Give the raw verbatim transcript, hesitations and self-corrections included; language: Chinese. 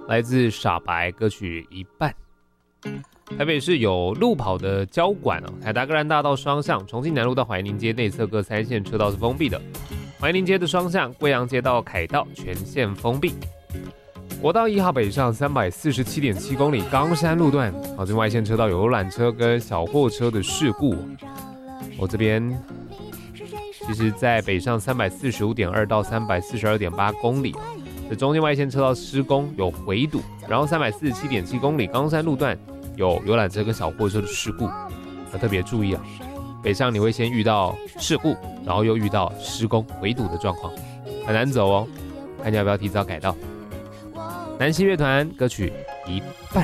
来自傻白，歌曲一半。台北市有路跑的交管哦，凯达格兰大道双向，重庆南路到怀宁街内侧各三线车道是封闭的。怀宁街的双向，贵阳街到凯道全线封闭。国道一号北上三百四十七点七公里，冈山路段，好，这外线车道有游览车跟小货车的事故。我这边其实在北上三百四十五点二到三百四十二点八公里，这中间外线车道施工有回堵，然后三百四十七点七公里冈山路段有游览车跟小货车的事故，要特别注意啊！北上你会先遇到事故，然后又遇到施工回堵的状况，很难走哦，看你要不要提早改道。南溪乐团歌曲一半。